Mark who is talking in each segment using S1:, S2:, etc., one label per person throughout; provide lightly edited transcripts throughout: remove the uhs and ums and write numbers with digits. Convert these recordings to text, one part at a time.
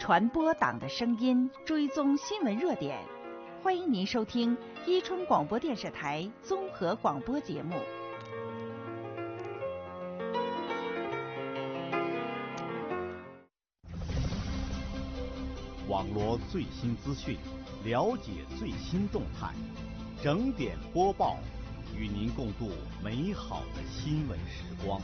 S1: 传播党的声音，追踪新闻热点。欢迎您收听伊春广播电视台综合广播节目。
S2: 网罗最新资讯，了解最新动态，整点播报，与您共度美好的新闻时光。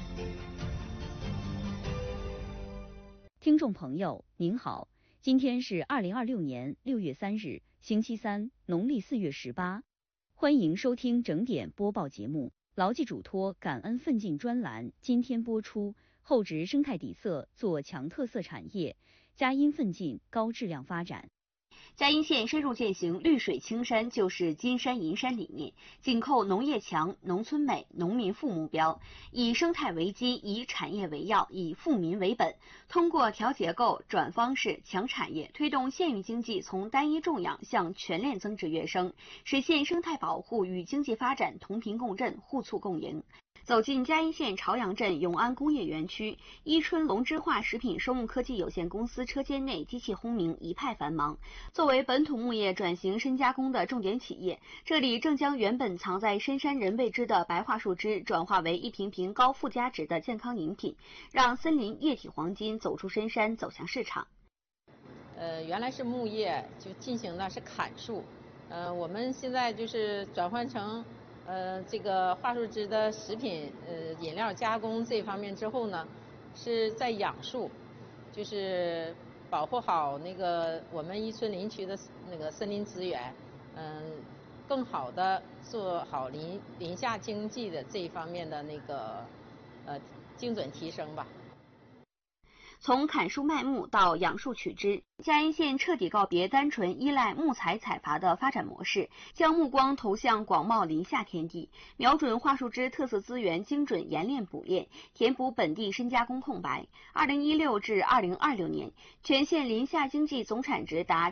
S3: 听众朋友您好，今天是2026年6月3日，星期三，农历4月18。欢迎收听整点播报节目。牢记嘱托，感恩奋进专栏今天播出。厚植生态底色，做强特色产业，佳音奋进高质量发展。
S4: 嘉阴县深入践行绿水青山就是金山银山理念，紧扣农业强、农村美、农民富目标，以生态为基，以产业为要，以富民为本，通过调结构、转方式、强产业，推动县域经济从单一种养向全链增值跃升，实现生态保护与经济发展同频共振、互促共赢。走进嘉阴县朝阳镇永安工业园区，伊春龙之化食品生物科技有限公司车间内机器轰鸣，一派繁忙。作为本土牧业转型深加工的重点企业，这里正将原本藏在深山人未知的白桦树枝转化为一瓶瓶高附加值的健康饮品，让森林液体黄金走出深山，走向市场。
S5: 原来是牧业，就进行的是砍树，我们现在就是转换成这个桦树枝的食品饮料加工这方面之后呢，是在养树，就是保护好那个我们伊春林区的那个森林资源，更好的做好林下经济的这一方面的那个精准提升吧。
S4: 从砍树卖木到养树取枝，嘉阴县彻底告别单纯依赖木材采伐的发展模式，将目光投向广袤林下天地，瞄准桦树枝特色资源精准冶炼补炼，填补本地深加工空白。2016至2026年，全县林下经济总产值达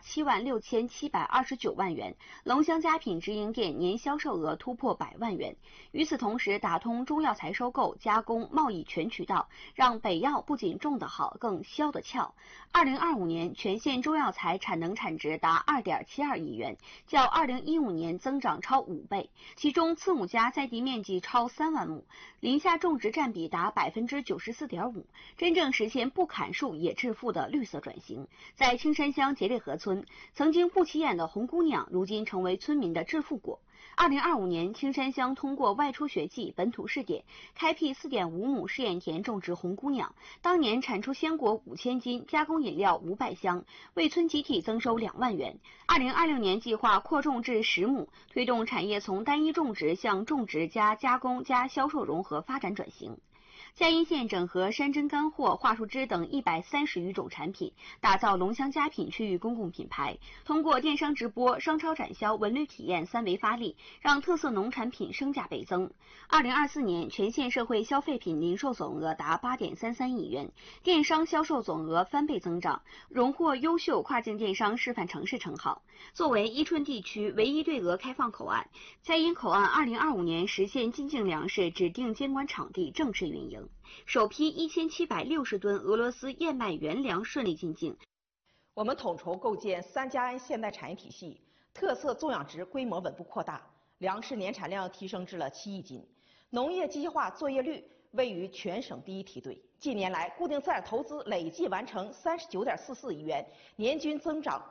S4: 76729万元，龙香佳品直营店年销售额突破100万元。与此同时，打通中药材收购、加工、贸易全渠道，让北药不仅种得好，更销得俏。2025年，全县中药材产能产值达2.72亿元，较2015年增长超5倍。其中，次母家在地面积超3万亩，林下种植占比达94.5%，真正实现不砍树也致富的绿色转型。在青山乡杰烈河村，曾经不起眼的红姑娘，如今成为村民的致富果。2025年，青山乡通过外出学季本土试点，开辟4.5亩试验田种植红姑娘，当年产出鲜果5000斤，加工饮料500箱，为村集体增收2万元。2026年计划扩种至10亩，推动产业从单一种植向种植加加工加销售融合发展转型。嘉阴县整合山珍干货、桦树枝等130余种产品，打造龙香佳品区域公共品牌。通过电商直播、商超展销、文旅体验3维发力，让特色农产品升价倍增。2024年，全县社会消费品零售总额达8.33亿元，电商销售总额翻倍增长，荣获优秀跨境电商示范城市称号。作为伊春地区唯一对俄开放口岸，嘉阴口岸2025年实现进境粮食指定监管场地正式运营。首批1760吨俄罗斯燕麦原粮顺利进境。
S6: 我们统筹构建3嘉安现代产业体系，特色种养殖规模稳步扩大，粮食年产量提升至了7亿斤，农业机械化作业率位于全省第1梯队。近年来，固定资产投资累计完成39.44亿元，年均增长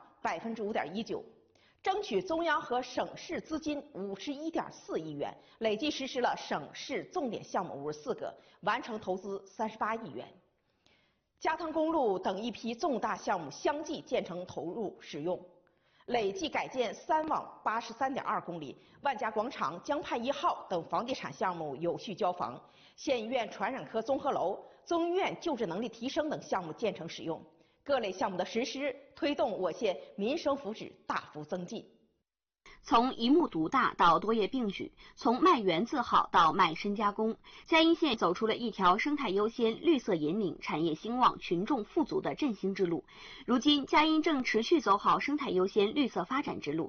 S6: 5.19%。争取中央和省市资金51.4亿元，累计实施了省市重点项目54个，完成投资38亿元。加藤公路等一批重大项目相继建成投入使用，累计改建3网83.2公里，万家广场、江畔1号等房地产项目有序交房，县医院传染科综合楼、中医院救治能力提升等项目建成使用。各类项目的实施，推动我县民生福祉大幅增进。
S4: 从一木独大到多业并举，从卖原字号到卖深加工，嘉阴县走出了一条生态优先、绿色引领、产业兴旺、群众富足的振兴之路。如今，嘉阴正持续走好生态优先、绿色发展之路，